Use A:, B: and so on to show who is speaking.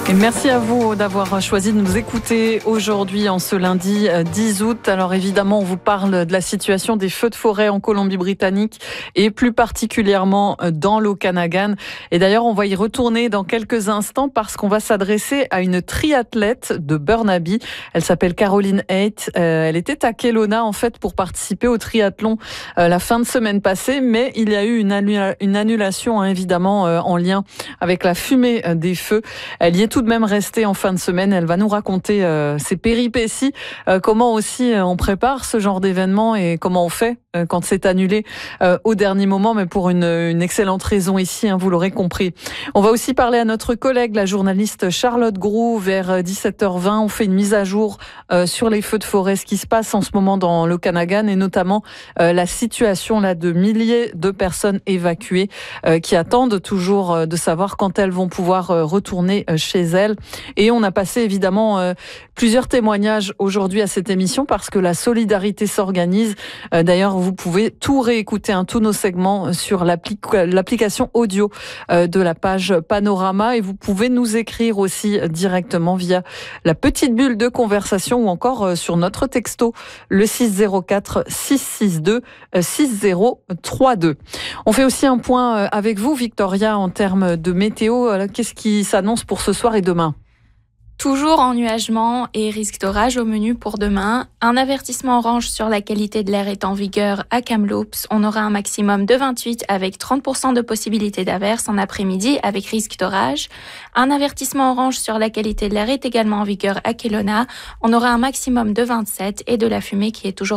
A: Et merci à vous d'avoir choisi de nous écouter aujourd'hui en ce lundi 10 août. Alors évidemment, on vous parle de la situation des feux de forêt en Colombie-Britannique et plus particulièrement dans l'Okanagan. Et d'ailleurs, on va y retourner dans quelques instants parce qu'on va s'adresser à une triathlète de Burnaby. Elle s'appelle Caroline Haight. Elle était à Kelowna en fait pour participer au triathlon la fin de semaine passée, mais il y a eu une annulation évidemment en lien avec la fumée des feux. Elle y est tout de même restée en fin de semaine. Elle va nous raconter ses péripéties, comment aussi on prépare ce genre d'événement et comment on fait quand c'est annulé au dernier moment, mais pour une excellente raison ici, vous l'aurez compris. On va aussi parler à notre collègue, la journaliste Charlotte Groux, vers 17h20. On fait une mise à jour sur les feux de forêt, ce qui se passe en ce moment dans l'Okanagan et notamment la situation là de milliers de personnes évacuées qui attendent toujours de savoir quand elles vont pouvoir retourner chez elles. Et on a passé évidemment plusieurs témoignages aujourd'hui à cette émission parce que la solidarité s'organise. D'ailleurs, vous pouvez tout réécouter, tous nos segments sur l'application audio de la page Panorama et vous pouvez nous écrire aussi directement via la petite bulle de conversation ou encore sur notre texto, le 604 662 6032. On fait aussi un point avec vous, Victoria, en termes de météo. Qu'est-ce qui s'annonce pour ce soir et demain ?
B: Toujours ennuagement et risque d'orage au menu pour demain. Un avertissement orange sur la qualité de l'air est en vigueur à Kamloops. On aura un maximum de 28 avec 30% de possibilité d'averse en après-midi avec risque d'orage. Un avertissement orange sur la qualité de l'air est également en vigueur à Kelowna. On aura un maximum de 27 et de la fumée qui est toujours